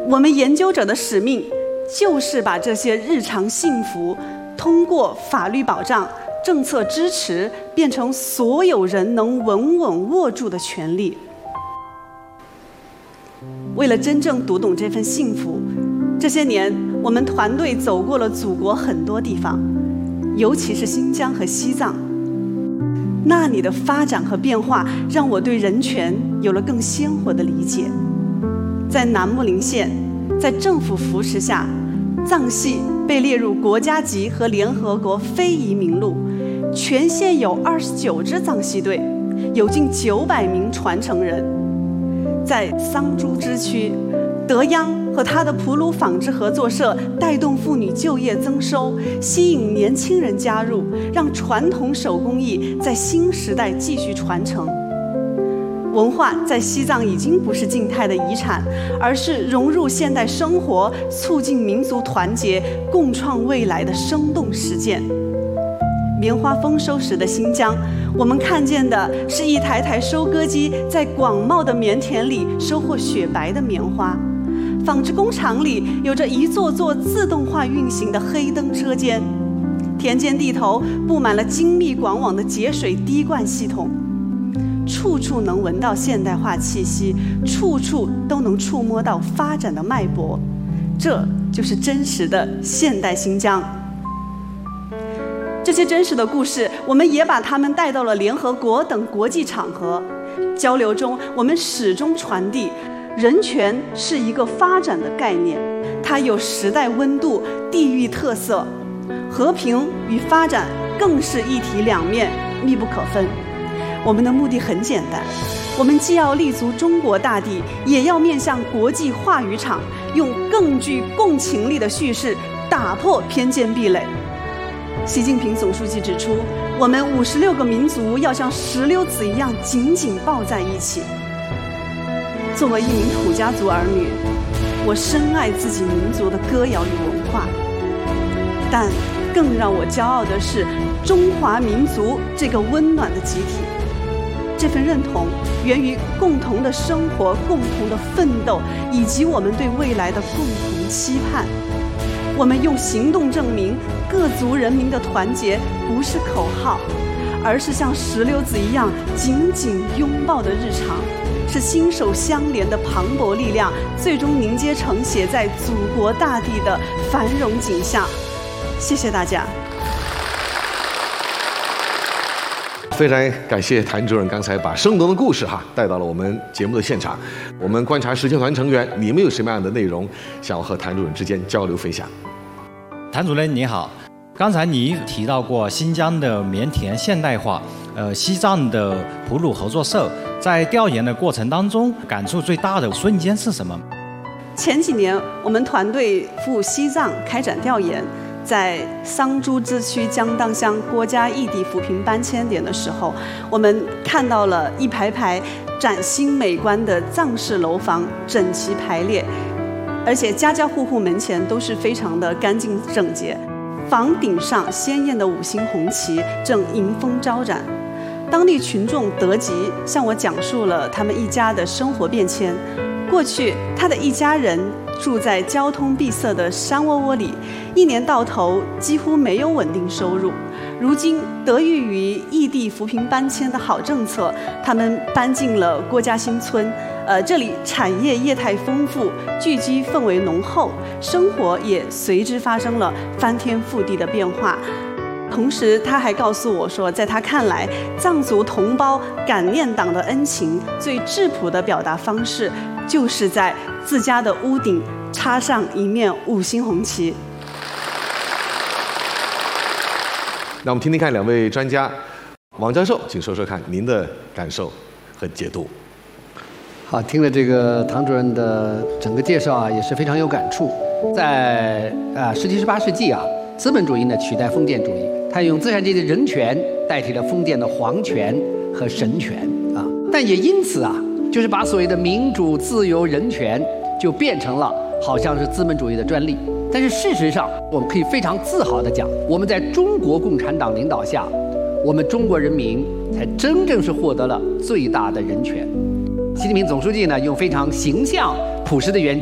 我们研究者的使命就是把这些日常幸福通过法律保障、政策支持，变成所有人能稳稳握住的权利。为了真正读懂这份幸福，这些年我们团队走过了祖国很多地方，尤其是新疆和西藏。那里的发展和变化让我对人权有了更鲜活的理解。在南木林县，在政府扶持下，藏系被列入国家级和联合国非遗名录，全县有29支藏戏队，有近900名传承人。在桑珠支区，德央和他的普鲁纺织合作社带动妇女就业增收，吸引年轻人加入，让传统手工艺在新时代继续传承。文化在西藏已经不是静态的遗产，而是融入现代生活、促进民族团结、共创未来的生动实践。棉花丰收时的新疆，我们看见的是一台台收割机在广袤的棉田里收获雪白的棉花，纺织工厂里有着一座座自动化运行的黑灯车间，田间地头布满了精密广网的节水滴灌系统，处处能闻到现代化气息，处处都能触摸到发展的脉搏。这就是真实的现代新疆。这些真实的故事，我们也把它们带到了联合国等国际场合。交流中，我们始终传递，人权是一个发展的概念，它有时代温度、地域特色，和平与发展更是一体两面，密不可分。我们的目的很简单，我们既要立足中国大地，也要面向国际话语场，用更具共情力的叙事打破偏见壁垒。习近平总书记指出，我们56个民族要像石榴籽一样紧紧抱在一起。作为一名土家族儿女，我深爱自己民族的歌谣与文化，但更让我骄傲的是中华民族这个温暖的集体。这份认同源于共同的生活、共同的奋斗，以及我们对未来的共同期盼。我们用行动证明，各族人民的团结不是口号，而是像石榴籽一样紧紧拥抱的日常，是心手相连的磅礴力量，最终凝结成写在祖国大地的繁荣景象。谢谢大家。 非常感谢谭主任刚才把生动的故事带到了我们节目的现场。我们观察实践团成员，你们有什么样的内容想要和谭主任之间交流分享？ 谭主任你好，刚才你提到过新疆的棉田现代化，西藏的普鲁合作社，在调研的过程当中，感触最大的瞬间是什么？ 前几年我们团队赴西藏开展调研，在桑珠支区江当乡国家异地扶贫搬迁点的时候，我们看到了一排排崭新美观的藏式楼房整齐排列，而且家家户户门前都是非常的干净整洁，房顶上鲜艳的5星红旗正迎风招展。当地群众得吉向我讲述了他们一家的生活变迁。过去他的一家人住在交通闭塞的山窝窝里，一年到头几乎没有稳定收入。如今得益于异地扶贫搬迁的好政策，他们搬进了郭家新村。这里产业业态丰富，聚居氛围浓厚，生活也随之发生了翻天覆地的变化。同时他还告诉我说，在他看来，藏族同胞感念党的恩情最质朴的表达方式，就是在自家的屋顶插上一面5星红旗。 那我们听听看两位专家，王教授，请说说看您的感受和解读。 好，听了这个唐主任的整个介绍也是非常有感触。在17、18世纪资本主义呢取代封建主义，它用资产阶级的人权代替了封建的皇权和神权但也因此就是把所谓的民主、自由、人权就变成了好像是资本主义的专利。但是事实上，我们可以非常自豪地讲，我们在中国共产党领导下，我们中国人民才真正是获得了最大的人权。习近平总书记呢，用非常形象、朴实的语言